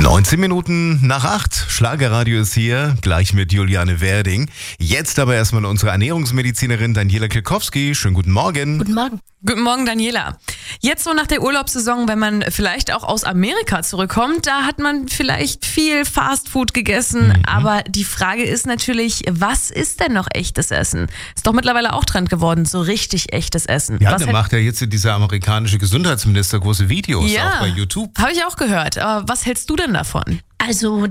19 Minuten nach 8. Schlagerradio ist hier, gleich mit Juliane Werding. Jetzt aber erstmal unsere Ernährungsmedizinerin Daniela Kilkowski. Schönen guten Morgen. Guten Morgen. Guten Morgen, Daniela. Jetzt so nach der Urlaubssaison, wenn man vielleicht auch aus Amerika zurückkommt, da hat man vielleicht viel Fastfood gegessen. Aber die Frage ist natürlich, was ist denn noch echtes Essen? Ist doch mittlerweile auch Trend geworden, so richtig echtes Essen. Ja, da macht ja jetzt dieser amerikanische Gesundheitsminister große Videos, auch bei YouTube. Habe ich auch gehört. Aber was hältst du denn davon? Also